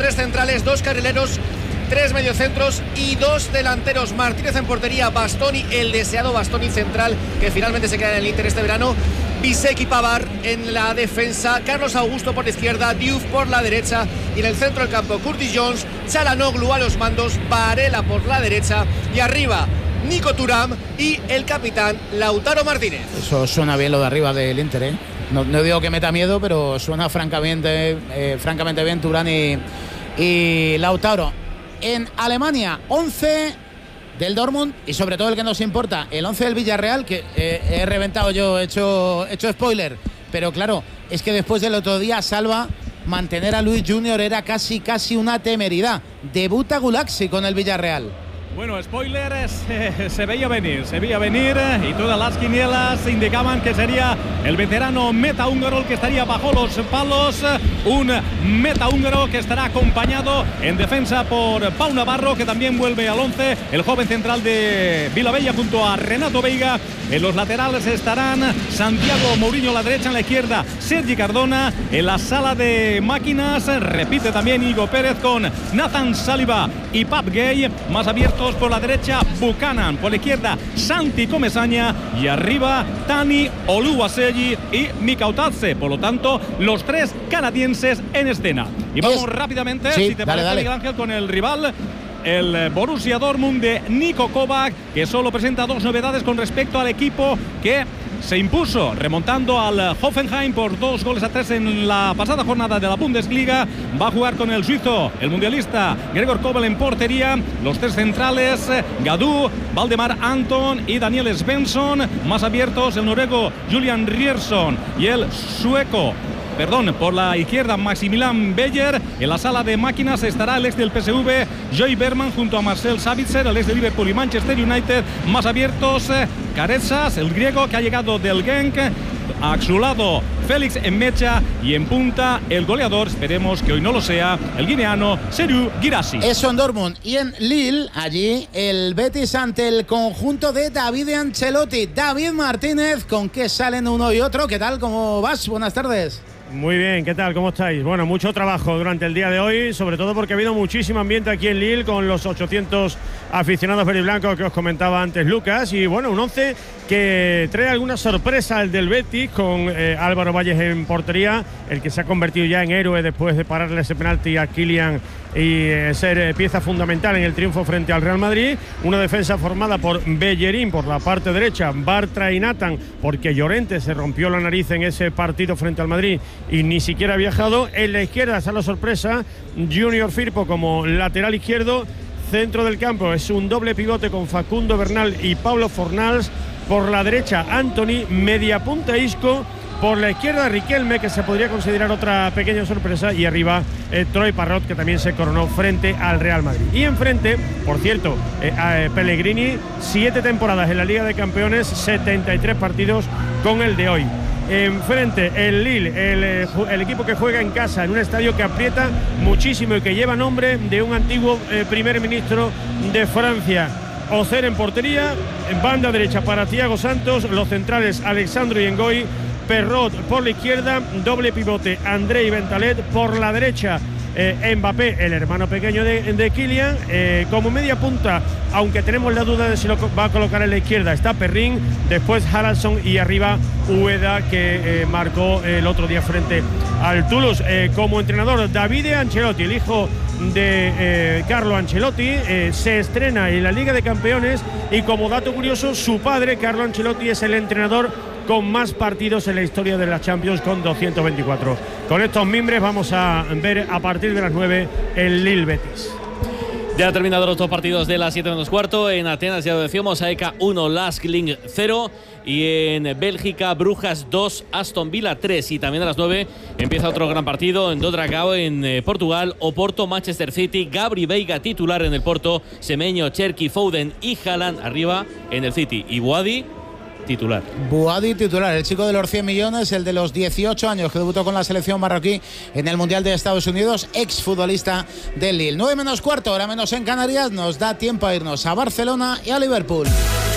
3 centrales, 2 carrileros, 3 mediocentros y 2 delanteros. Martínez en portería, Bastoni, el deseado Bastoni central, que finalmente se queda en el Inter este verano. Bisek y Pavard en la defensa, Carlos Augusto por la izquierda, Diouf por la derecha y en el centro del campo Curtis Jones, Çalhanoğlu a los mandos, Varela por la derecha y arriba Nico Thuram y el capitán Lautaro Martínez. Eso suena bien lo de arriba del Inter, ¿eh? No digo que meta miedo, pero suena francamente bien Thuram y Lautaro. En Alemania, 11 del Dortmund y sobre todo el que nos importa, el 11 del Villarreal, que he reventado yo, he hecho spoiler, pero claro, es que después del otro día, Salva, mantener a Luis Junior era casi una temeridad. Debuta Gulaxi con el Villarreal. Bueno, spoiler, se veía venir y todas las quinielas indicaban que sería el veterano meta húngaro el que estaría bajo los palos, un meta húngaro que estará acompañado en defensa por Pau Navarro, que también vuelve al 11, el joven central de Vilabella junto a Renato Veiga. En los laterales estarán Santiago Mourinho a la derecha, en la izquierda Sergi Cardona, en la sala de máquinas repite también Igo Pérez con Nathan Saliba y Pap Gay, más abiertos por la derecha Buchanan, por la izquierda Santi Comesaña y arriba Tani Oluwaseyi y Mika Otadze. Por lo tanto, los 3 canadienses en escena. Y vamos rápidamente, si te parece, Miguel Ángel, con el rival, el Borussia Dortmund de Niko Kovac, que solo presenta 2 novedades con respecto al equipo que se impuso remontando al Hoffenheim por 2-3 en la pasada jornada de la Bundesliga. Va a jugar con el suizo, el mundialista Gregor Kobel en portería. Los 3 centrales, Gadú, Valdemar Anton y Daniel Svensson. Más abiertos, el noruego Julian Riersson y el sueco, por la izquierda, Maximilian Beyer. En la sala de máquinas estará el ex del PSV, Joey Berman, junto a Marcel Sabitzer, el ex de Liverpool y Manchester United. Más abiertos, Caretzas, el griego que ha llegado del Genk. A su lado, Félix Enmecha, y en punta, el goleador, esperemos que hoy no lo sea, el guineano Serhou Guirassy. Eso en Dortmund. Y en Lille, allí, el Betis ante el conjunto de David Ancelotti. David Martínez, ¿con qué salen uno y otro? ¿Qué tal? ¿Cómo vas? Buenas tardes. Muy bien, ¿qué tal? ¿Cómo estáis? Bueno, mucho trabajo durante el día de hoy, sobre todo porque ha habido muchísimo ambiente aquí en Lille con los 800 aficionados verdiblancos que os comentaba antes Lucas, y bueno, un 11 que trae alguna sorpresa, el del Betis, con Álvaro Valles en portería, el que se ha convertido ya en héroe después de pararle ese penalti a Kylian y ser pieza fundamental en el triunfo frente al Real Madrid. Una defensa formada por Bellerín por la parte derecha, Bartra y Nathan, porque Llorente se rompió la nariz en ese partido frente al Madrid y ni siquiera ha viajado. En la izquierda está la sorpresa, Junior Firpo como lateral izquierdo. Centro del campo es un doble pivote con Facundo Bernal y Pablo Fornals. Por la derecha, Anthony, media punta Isco. Por la izquierda, Riquelme, que se podría considerar otra pequeña sorpresa. Y arriba, Troy Parrott, que también se coronó frente al Real Madrid. Y enfrente, por cierto, Pellegrini, 7 temporadas en la Liga de Campeones, 73 partidos con el de hoy. Enfrente, el Lille, el equipo que juega en casa, en un estadio que aprieta muchísimo y que lleva nombre de un antiguo primer ministro de Francia. Ocer en portería, en banda derecha para Thiago Santos, los centrales Alexandro y Ngoy, Perrot por la izquierda, doble pivote Andrei Ventalet, por la derecha Mbappé, el hermano pequeño de Kylian, como media punta, aunque tenemos la duda de si lo va a colocar en la izquierda, está Perrin, después Haraldsson y arriba Ueda, que marcó el otro día frente al Toulouse. Como entrenador, Davide Ancelotti, el hijo de Carlo Ancelotti, se estrena en la Liga de Campeones, y como dato curioso, su padre, Carlo Ancelotti, es el entrenador con más partidos en la historia de la Champions, con 224. Con estos mimbres vamos a ver a partir de las 9 el Lille Betis. Ya han terminado los 2 partidos de las 7 menos cuarto. En Atenas, ya lo decíamos, AEK 1, Lask Linz 0. Y en Bélgica, Brujas 2, Aston Villa 3. Y también a las 9 empieza otro gran partido en Dragao, en Portugal. Oporto, Manchester City. Gabri Veiga titular en el Porto. Semenyo, Cherki, Foden y Haaland arriba en el City. Y Boadi titular. Boadi titular, el chico de los 100 millones, el de los 18 años que debutó con la selección marroquí en el Mundial de Estados Unidos, exfutbolista del Lille. 9 menos cuarto, hora menos en Canarias, nos da tiempo a irnos a Barcelona y a Liverpool.